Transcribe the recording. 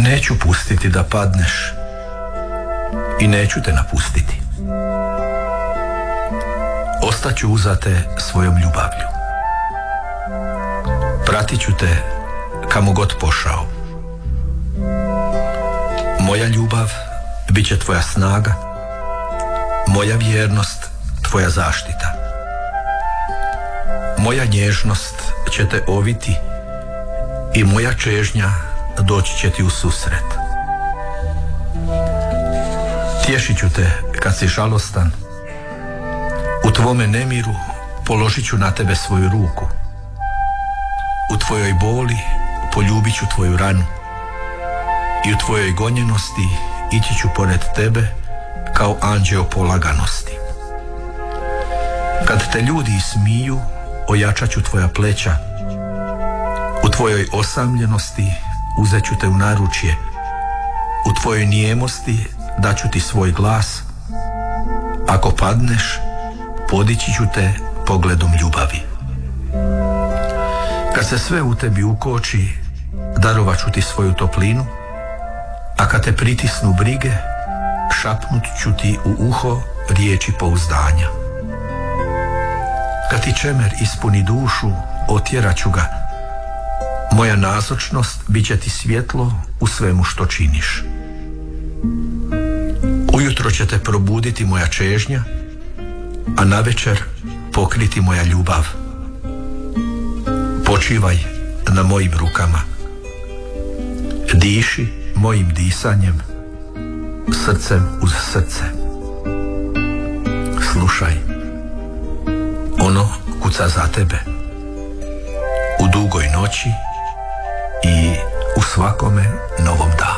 Neću pustiti da padneš i neću te napustiti. Ostaću uza te svojom ljubavlju. Pratit ću te kamo god pošao. Moja ljubav bit će tvoja snaga, moja vjernost tvoja zaštita. Moja nježnost će te oviti i moja čežnja doći će ti u susret. Tješit ću te kad si žalostan, u tvome nemiru položit ću na tebe svoju ruku. U tvojoj boli poljubit ću tvoju ranu i u tvojoj gonjenosti ići ću pored tebe kao anđeo polaganosti. Kad te ljudi ismiju, ojačat ću tvoja pleća. U tvojoj osamljenosti uzet ću te u naručje. U tvojoj nijemosti daću ti svoj glas. Ako padneš, podići ću te pogledom ljubavi. Kad se sve u tebi ukoči, darovat ću ti svoju toplinu, a kad te pritisnu brige, šapnut ću ti u uho riječi pouzdanja. Kad ti čemer ispuni dušu, otjerat ću ga. Moja nazočnost bit će ti svjetlo u svemu što činiš. Ujutro će te probuditi moja čežnja, a navečer pokriti moja ljubav. Počivaj na mojim rukama. Diši mojim disanjem, srcem uz srce. Slušaj, ono kuca za tebe u dugoj noći i u svakome novom danu.